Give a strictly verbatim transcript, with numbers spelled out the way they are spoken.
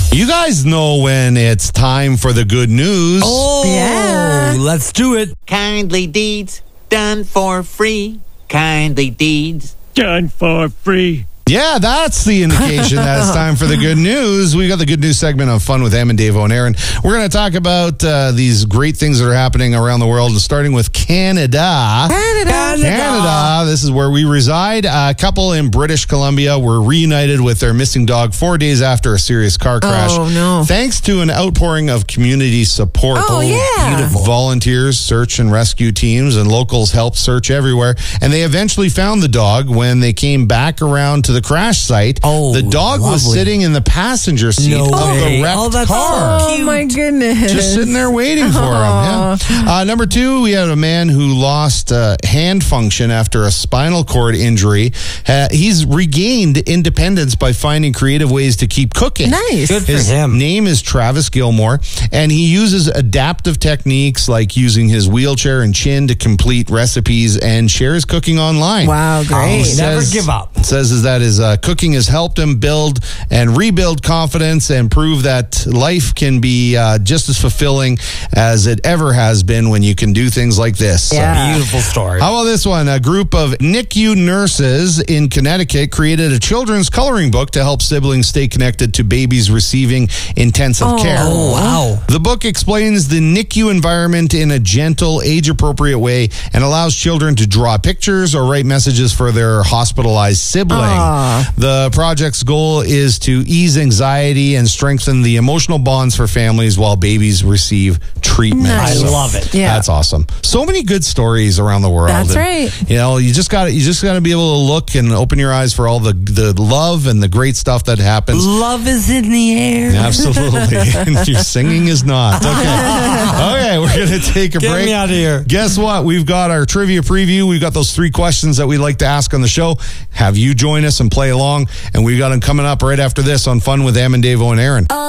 You guys know when it's time for the good news. Oh, Yeah. let's do it. Kindly deeds done for free. Kindly deeds. Done for free. Yeah, that's the indication that it's time for the good news. We got the good news segment of Fun with Em and Dave and Aaron. We're going to talk about uh, these great things that are happening around the world, starting with Canada. Canada. Canada, this is where we reside. A couple in British Columbia were reunited with their missing dog four days after a serious car crash. Oh, no. Thanks to an outpouring of community support. Oh, yeah. Beautiful. Volunteers, search and rescue teams, and locals helped search everywhere. And they eventually found the dog when they came back around to the crash site. Oh, the dog was lovely. sitting in the passenger seat No of way. the wrecked Oh, that's car. so Oh, my goodness. Just sitting there waiting for him. Yeah. Uh, number two, we had a man who lost uh, hand function after a spinal cord injury. Uh, he's regained independence by finding creative ways to keep cooking. Nice. Good for His him. name is Travis Gilmore, and he uses adaptive techniques like using his wheelchair and chin to complete recipes and shares cooking online. Wow, great. He Never says- give up. Says is that his uh, cooking has helped him build and rebuild confidence and prove that life can be uh, just as fulfilling as it ever has been when you can do things like this. So- Yeah. Beautiful story. how about this one? A group of N I C U nurses in Connecticut created a children's coloring book to help siblings stay connected to babies receiving intensive care. Oh, wow. The book explains the N I C U environment in a gentle, age-appropriate way and allows children to draw pictures or write messages for their hospitalized sibling. Aw. The project's goal is to ease anxiety and strengthen the emotional bonds for families while babies receive treatment. Nice. I love it. Yeah. That's awesome. So many good stories around the world. That's And, right. You know, you just got to you just got to be able to look and open your eyes for all the the love and the great stuff that happens. Love is in the air. Absolutely. And your singing is not. Okay. Okay, we're going to take a Get break. me out of here. Guess what? We've got our trivia preview. We've got those three questions that we like to ask on the show. Have you join us and play along. And we got them coming up right after this on Fun with Em and Dave and Aaron.